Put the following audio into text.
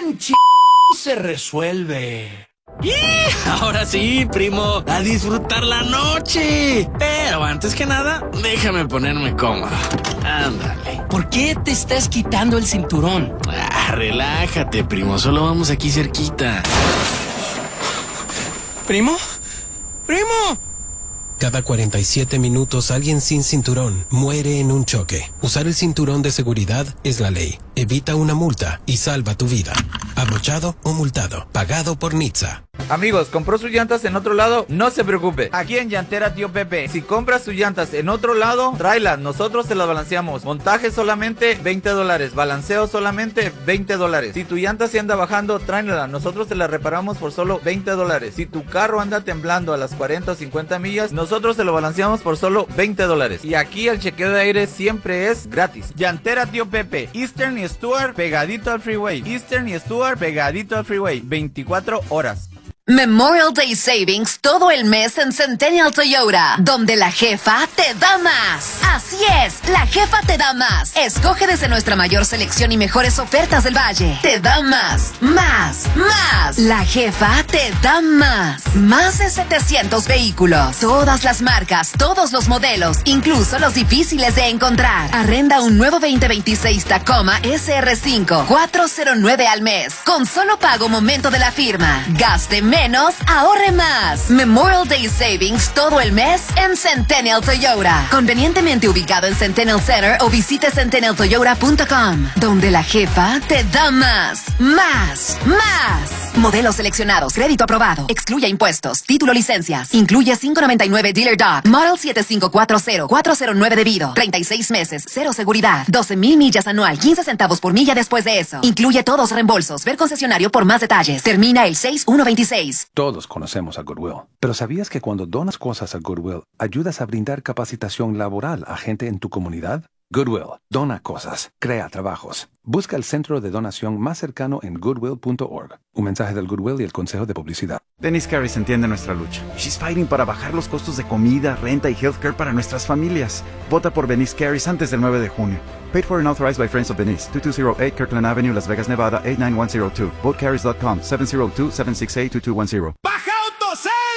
se resuelve. ¡Y! Ahora sí, primo, a disfrutar la noche. Pero antes que nada, déjame ponerme cómodo. Ándale. ¿Por qué te estás quitando el cinturón? Relájate, primo, solo vamos aquí cerquita. ¿Primo? ¡Primo! Cada 47 minutos alguien sin cinturón muere en un choque. Usar el cinturón de seguridad es la ley. Evita una multa y salva tu vida. Abrochado o multado. Pagado por NHTSA. Amigos, ¿compró sus llantas en otro lado? No se preocupe. Aquí en Llantera Tío Pepe, si compras sus llantas en otro lado, tráelas, nosotros te las balanceamos. Montaje solamente $20, balanceo solamente $20. Si tu llanta se anda bajando, tráela, nosotros te la reparamos por solo $20. Si tu carro anda temblando a las 40 o 50 millas, nosotros te lo balanceamos por solo $20. Y aquí el chequeo de aire siempre es gratis. Llantera Tío Pepe, Eastern y Stuart pegadito al freeway. Eastern y Stuart pegadito al freeway, 24 horas. Memorial Day Savings todo el mes en Centennial Toyota, donde la jefa te da más. Así es, la jefa te da más. Escoge desde nuestra mayor selección y mejores ofertas del valle. Te da más, más, más. La jefa te da más. Más de 700 vehículos. Todas las marcas, todos los modelos, incluso los difíciles de encontrar. Arrenda un nuevo 2026 Tacoma SR5, $409 al mes. Con solo pago momento de la firma. Gaste menos, ahorre más. Memorial Day Savings todo el mes en Centennial Toyota. Convenientemente ubicado en Centennial Center o visite centennialtoyota.com, donde la jefa te da más, más, más. Modelos seleccionados, crédito aprobado, excluye impuestos, título, licencias. Incluye $5.99 Dealer Dog, Model 7540, $409 debido, 36 meses, cero seguridad, 12,000 millas anual, 15 centavos por milla después de eso. Incluye todos reembolsos. Ver concesionario por más detalles. Termina el 6126. Todos conocemos a Goodwill, pero ¿sabías que cuando donas cosas a Goodwill, ayudas a brindar capacitación laboral a gente en tu comunidad? Goodwill, dona cosas, crea trabajos. Busca el centro de donación más cercano en goodwill.org. Un mensaje del Goodwill y el Consejo de Publicidad. Denise Carris entiende nuestra lucha. She's fighting para bajar los costos de comida, renta y healthcare para nuestras familias. Vota por Denise Carris antes del 9 de junio. Paid for and authorized by Friends of Denise. 2208 Kirkland Avenue, Las Vegas, Nevada, 89102. VoteCarries.com, 702-768-2210.